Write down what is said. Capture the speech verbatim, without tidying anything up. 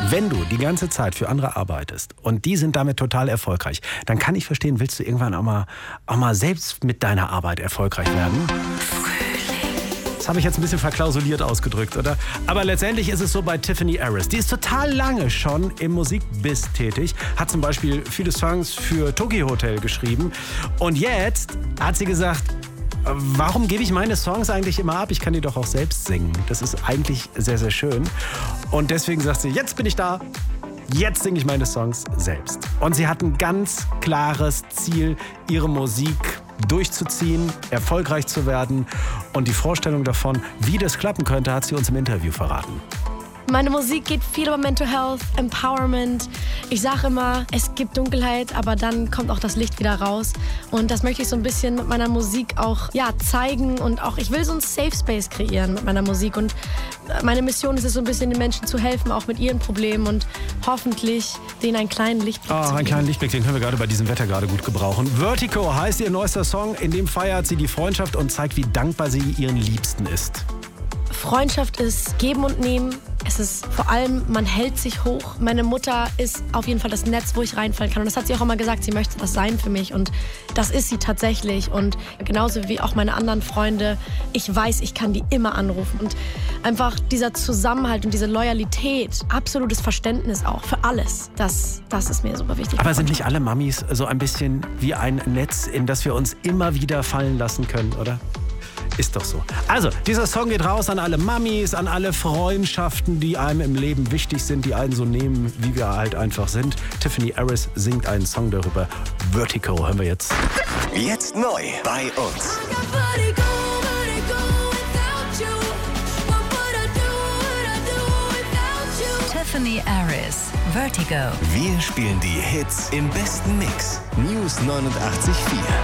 Wenn du die ganze Zeit für andere arbeitest und die sind damit total erfolgreich, dann kann ich verstehen, willst du irgendwann auch mal, auch mal selbst mit deiner Arbeit erfolgreich werden? Das habe ich jetzt ein bisschen verklausuliert ausgedrückt, oder? Aber letztendlich ist es so bei Tiffany Harris. Die ist total lange schon im Musikbiz tätig, hat zum Beispiel viele Songs für Tokyo Hotel geschrieben. Und jetzt hat sie gesagt, warum gebe ich meine Songs eigentlich immer ab? Ich kann die doch auch selbst singen. Das ist eigentlich sehr, sehr schön. Und deswegen sagt sie, jetzt bin ich da. Jetzt singe ich meine Songs selbst. Und sie hat ein ganz klares Ziel, ihre Musik durchzuziehen, erfolgreich zu werden. Und die Vorstellung davon, wie das klappen könnte, hat sie uns im Interview verraten. Meine Musik geht viel über Mental Health, Empowerment. Ich sage immer, es gibt Dunkelheit, aber dann kommt auch das Licht wieder raus. Und das möchte ich so ein bisschen mit meiner Musik auch ja, zeigen. Und auch, ich will so einen Safe Space kreieren mit meiner Musik. Und meine Mission ist es, so ein bisschen den Menschen zu helfen, auch mit ihren Problemen. Und hoffentlich denen einen kleinen Lichtblick oh, zu geben. Einen kleinen Lichtblick, den können wir gerade bei diesem Wetter gerade gut gebrauchen. Vertigo heißt ihr neuester Song. In dem feiert sie die Freundschaft und zeigt, wie dankbar sie ihren Liebsten ist. Freundschaft ist Geben und Nehmen. Es ist vor allem, man hält sich hoch. Meine Mutter ist auf jeden Fall das Netz, wo ich reinfallen kann. Und das hat sie auch immer gesagt, sie möchte das sein für mich. Und das ist sie tatsächlich. Und genauso wie auch meine anderen Freunde, ich weiß, ich kann die immer anrufen. Und einfach dieser Zusammenhalt und diese Loyalität, absolutes Verständnis auch für alles, das, das ist mir super wichtig. Aber sind nicht alle Mamis so ein bisschen wie ein Netz, in das wir uns immer wieder fallen lassen können, oder? Ist doch so. Also, dieser Song geht raus an alle Mamis, an alle Freundschaften, die einem im Leben wichtig sind, die einen so nehmen, wie wir halt einfach sind. Tiffany Harris singt einen Song darüber. Vertigo hören wir jetzt. Jetzt neu bei uns. Tiffany Harris, Vertigo. Wir spielen die Hits im besten Mix. News neunundachtzig Komma vier.